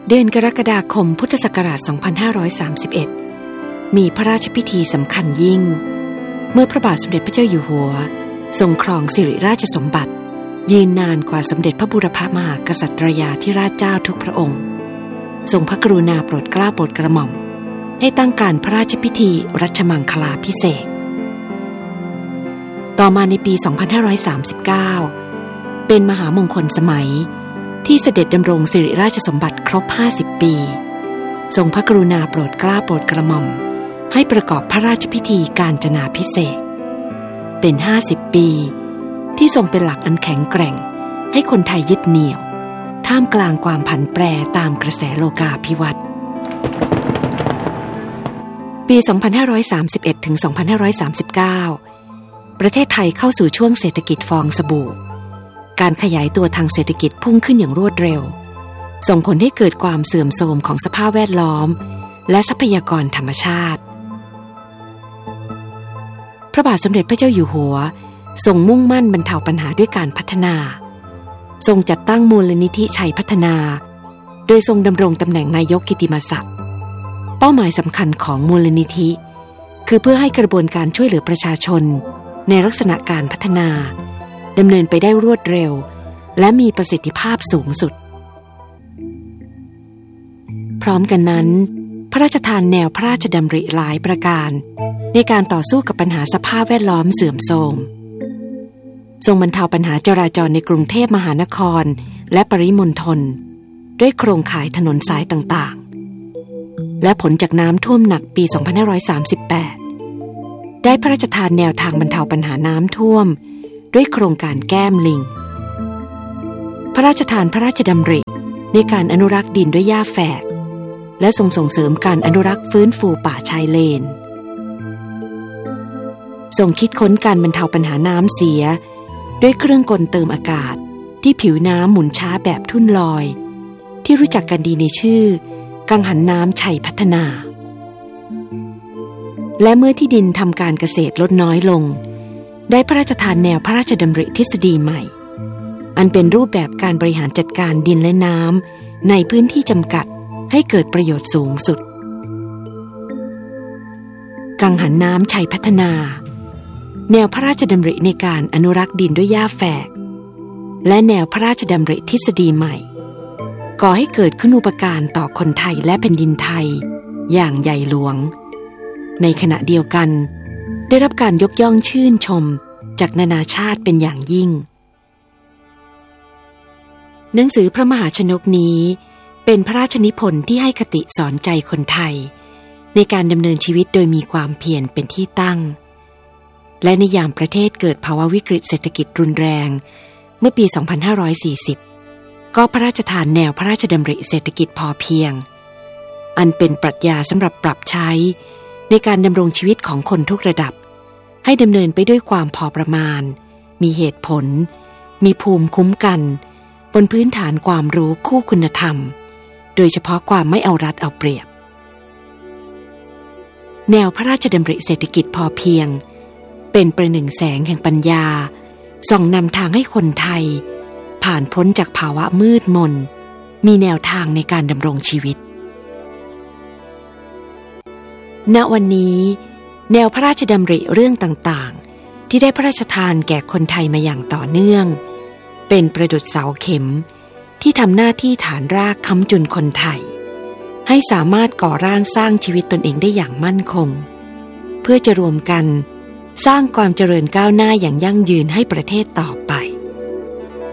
เดือนกรกฎาคมพุทธศักราช 2531 มีพระราชพิธีสำคัญยิ่งเมื่อพระบาทสมเด็จพระเจ้าอยู่หัวทรงครองสิริราชสมบัติยืนนานกว่าสมเด็จพระบูรพมหากษัตริยาธิราชเจ้าทุกพระองค์ทรงพระกรุณาโปรดเกล้าโปรดกระหม่อมให้ตั้งการพระราชพิธีรัชมังคลาภิเษกต่อมาในปี 2539 เป็นมหามงคลสมัยที่เสด็จดำรงสิริราชสมบัติครบ 50 ปีทรงพระกรุณาโปรดเกล้าโปรดกระหม่อมให้ประกอบพระราชพิธีกาญจนาภิเษกเป็น 50 ปีที่ทรงเป็นหลักอันแข็งแกร่งให้คนไทยยึดเหนี่ยวท่ามกลางความผันแปรตามกระแสโลกาภิวัตน์ปี 2531 ถึง 2539 ประเทศไทยเข้าสู่ช่วงเศรษฐกิจฟองสบู่การขยายตัวทางเศรษฐกิจพุ่งขึ้นอย่างรวดเร็วส่งผลให้เกิดความเสื่อมโทรมของสภาพแวดล้อมและทรัพยากรธรรมชาติพระบาทสมเด็จพระเจ้าอยู่หัวทรงมุ่งมั่นบรรเทาปัญหาด้วยการพัฒนาทรงจัดตั้งมูลนิธิชัยพัฒนาโดยทรงดำรงตำแหน่งนายกกิตติมศักดิ์เป้าหมายสำคัญของมูลนิธิคือเพื่อให้กระบวนการช่วยเหลือประชาชนในลักษณะการพัฒนาดำเนินไปได้รวดเร็วและมีประสิทธิภาพสูงสุดพร้อมกันนั้นพระราชทานแนวพระราชดำริหลายประการในการต่อสู้กับปัญหาสภาพแวดล้อมเสื่อมโทรมทรงบรรเทาปัญหาจราจรในกรุงเทพมหานครและปริมณฑลด้วยโครงข่ายถนนสายต่างๆและผลจากน้ำท่วมหนักปี 2538 ได้พระราชทานแนวทางบรรเทาปัญหาน้ำท่วมด้วยโครงการแก้มลิงพระราชทานพระราชดำริในการอนุรักษ์ดินด้วยหญ้าแฝกและทรงส่งเสริมการอนุรักษ์ฟื้นฟูป่าชายเลนทรงคิดค้นการบรรเทาปัญหาน้ำเสียด้วยเครื่องกลเติมอากาศที่ผิวน้ำหมุนช้าแบบทุ่นลอยที่รู้จักกันดีในชื่อกังหันน้ำชัยพัฒนาและเมื่อที่ดินทำการเกษตรลดน้อยลงได้พระราชทานแนวพระราชดำริทฤษฎีใหม่อันเป็นรูปแบบการบริหารจัดการดินและน้ำในพื้นที่จำกัดให้เกิดประโยชน์สูงสุดกังหันน้ำชัยพัฒนาแนวพระราชดำริในการอนุรักษ์ดินด้วยหญ้าแฝกและแนวพระราชดำริทฤษฎีใหม่ก่อให้เกิดคุณูปการต่อคนไทยและแผ่นดินไทยอย่างใหญ่หลวงในขณะเดียวกันได้รับการยกย่องชื่นชมจากนานาชาติเป็นอย่างยิ่งหนังสือพระมหาชนกนี้เป็นพระราชนิพนธ์ที่ให้คติสอนใจคนไทยในการดำเนินชีวิตโดยมีความเพียรเป็นที่ตั้งและในยามประเทศเกิดภาวะวิกฤตเศรษฐกิจรุนแรงเมื่อปี 2540 ก็พระราชทานแนวพระราชดำริเศรษฐกิจพอเพียงอันเป็นปรัชญาสำหรับปรับใช้ในการดำรงชีวิตของคนทุกระดับให้ดำเนินไปด้วยความพอประมาณมีเหตุผลมีภูมิคุ้มกันบนพื้นฐานความรู้คู่คุณธรรมโดยเฉพาะความไม่เอารัดเอาเปรียบแนวพระราชดำริเศรษฐกิจพอเพียงเป็นประหนึ่งแสงแห่งปัญญาส่องนำทางให้คนไทยผ่านพ้นจากภาวะมืดมนมีแนวทางในการดำรงชีวิตณวันนี้แนวพระราชดำริเรื่องต่างๆที่ได้พระราชทานแก่คนไทยมาอย่างต่อเนื่องเป็นประดุจเสาเข็มที่ทำหน้าที่ฐานรากค้ำจุนคนไทยให้สามารถก่อร่างสร้างชีวิตตนเองได้อย่างมั่นคงเพื่อจะรวมกันสร้างความเจริญก้าวหน้าอย่างยั่งยืนให้ประเทศต่อไป